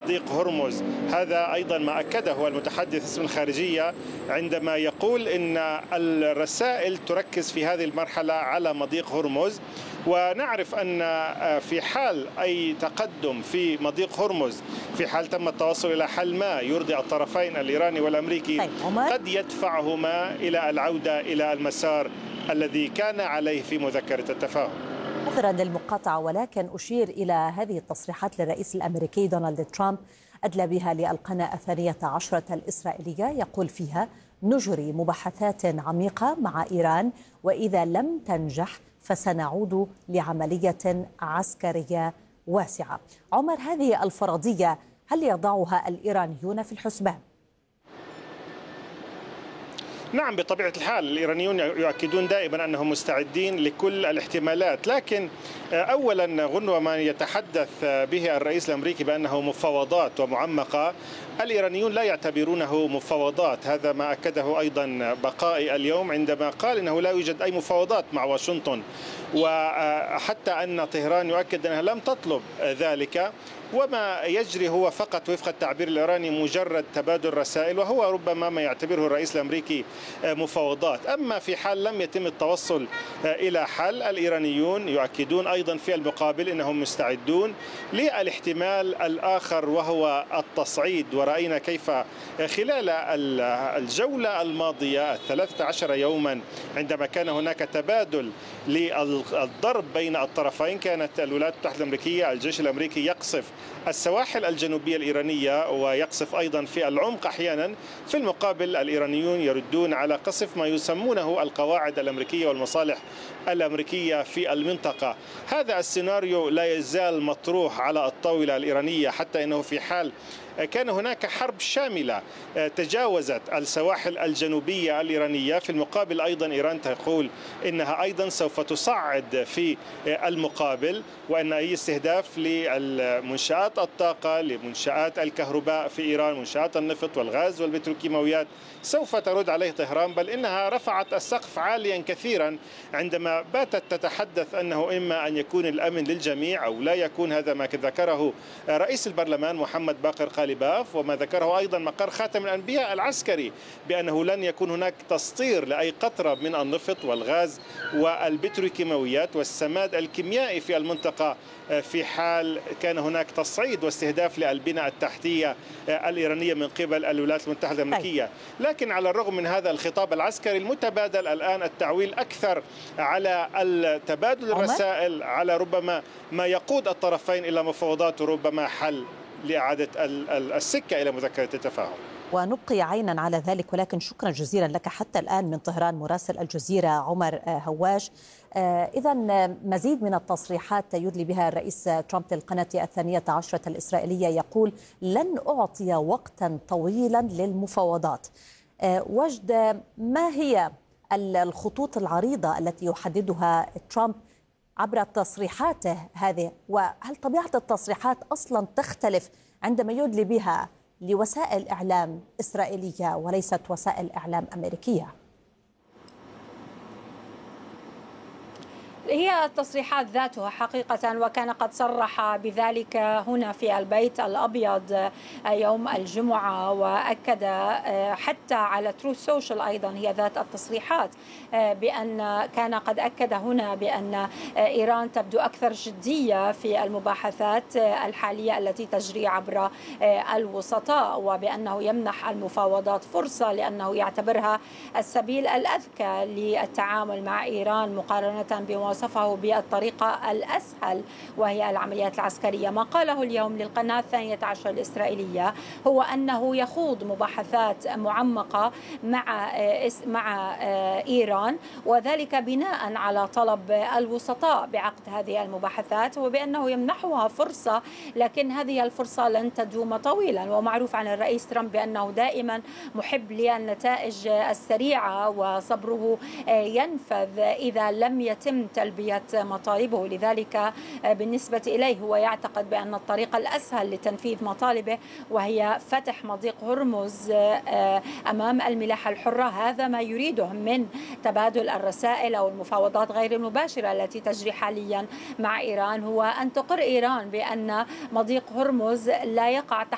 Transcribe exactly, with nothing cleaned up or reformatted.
مضيق هرمز. هذا أيضا ما أكده المتحدث باسم الخارجية عندما يقول إن الرسائل تركز في هذه المرحلة على مضيق هرمز، ونعرف أن في حال أي تقدم في مضيق هرمز، في حال تم التوصل إلى حل ما يرضي الطرفين الإيراني والأمريكي، طيب قد يدفعهما إلى العودة إلى المسار الذي كان عليه في مذكرة التفاهم. عذرا للمقاطعة، ولكن أشير إلى هذه التصريحات للرئيس الأمريكي دونالد ترامب أدلى بها للقناة الثانية عشرة الإسرائيلية، يقول فيها: نجري مباحثات عميقة مع إيران، وإذا لم تنجح فسنعود لعملية عسكرية واسعة. عمر، هذه الفرضية هل يضعها الإيرانيون في الحسبان؟ نعم، بطبيعة الحال الإيرانيون يؤكدون دائما أنهم مستعدين لكل الاحتمالات، لكن أولا غنوة ما يتحدث به الرئيس الأمريكي بأنه مفاوضات ومعمقة، الإيرانيون لا يعتبرونه مفاوضات. هذا ما أكده أيضا بقائي اليوم عندما قال إنه لا يوجد أي مفاوضات مع واشنطن، وحتى أن طهران يؤكد أنها لم تطلب ذلك، وما يجري هو فقط وفق التعبير الإيراني مجرد تبادل رسائل، وهو ربما ما يعتبره الرئيس الأمريكي مفاوضات. أما في حال لم يتم التوصل إلى حل، الإيرانيون يؤكدون أيضا في المقابل أنهم مستعدون للاحتمال الآخر وهو التصعيد. ورأينا كيف خلال الجولة الماضية الثلاثة عشر يوما عندما كان هناك تبادل للضرب بين الطرفين، كانت الولايات المتحدة الأمريكية الجيش الأمريكي يقصف السواحل الجنوبية الإيرانية ويقصف أيضا في العمق أحيانا، في المقابل الإيرانيون يردون على قصف ما يسمونه القواعد الأمريكية والمصالح الأمريكية في المنطقة. هذا السيناريو لا يزال مطروح على الطاولة الإيرانية، حتى أنه في حال كان هناك حرب شاملة تجاوزت السواحل الجنوبية الإيرانية، في المقابل أيضا إيران تقول إنها أيضا سوف تصعد في المقابل، وأن أي استهداف لمنشآت الطاقة، لمنشآت الكهرباء في إيران، منشآت النفط والغاز والبتروكيماويات، سوف ترد عليه طهران، بل إنها رفعت السقف عاليا كثيرا عندما باتت تتحدث أنه إما أن يكون الأمن للجميع أو لا يكون. هذا ما ذكره رئيس البرلمان محمد باقر قالباف، وما ذكره أيضا مقر خاتم الأنبياء العسكري بأنه لن يكون هناك تسطير لأي قطرة من النفط والغاز والبتروكيماويات والسماد الكيميائي في المنطقة في حال كان هناك تصعيد واستهداف للبنى التحتية الإيرانية من قبل الولايات المتحدة الأمريكية. لكن على الرغم من هذا الخطاب العسكري المتبادل الآن التعويل أكثر على التبادل الرسائل، على ربما ما يقود الطرفين إلى مفاوضات وربما حل لإعادة السكة إلى مذكرة التفاهم. ونبقي عينا على ذلك، ولكن شكرا جزيلا لك حتى الآن من طهران مراسل الجزيرة عمر هواش. إذا مزيد من التصريحات يدلي بها الرئيس ترامب للقناة الثانية عشرة الإسرائيلية، يقول: لن أعطي وقتا طويلا للمفاوضات. وجد، ما هي الخطوط العريضة التي يحددها ترامب عبر تصريحاته هذه؟ وهل طبيعة التصريحات أصلا تختلف عندما يدلي بها لوسائل إعلام إسرائيلية وليست وسائل إعلام أمريكية؟ هي التصريحات ذاتها حقيقة، وكان قد صرح بذلك هنا في البيت الأبيض يوم الجمعة، وأكد حتى على تروث سوشيال أيضا هي ذات التصريحات بأن كان قد أكد هنا بأن إيران تبدو أكثر جدية في المباحثات الحالية التي تجري عبر الوسطاء، وبأنه يمنح المفاوضات فرصة لأنه يعتبرها السبيل الأذكى للتعامل مع إيران مقارنة بمواصفة وصفه بالطريقة الأسهل وهي العمليات العسكرية. ما قاله اليوم للقناة الثانية عشر الإسرائيلية هو أنه يخوض مباحثات معمقة مع مع إيران، وذلك بناء على طلب الوسطاء بعقد هذه المباحثات، وبأنه يمنحها فرصة، لكن هذه الفرصة لن تدوم طويلا. ومعروف عن الرئيس ترامب بأنه دائما محب للنتائج السريعة، وصبره ينفذ إذا لم يتم تلبية مطالبه. لذلك بالنسبة إليه هو يعتقد بأن الطريقة الأسهل لتنفيذ مطالبه وهي فتح مضيق هرمز أمام الملاحة الحرة. هذا ما يريده من تبادل الرسائل أو المفاوضات غير المباشرة التي تجري حاليا مع إيران، هو أن تقر إيران بأن مضيق هرمز لا يقع تحت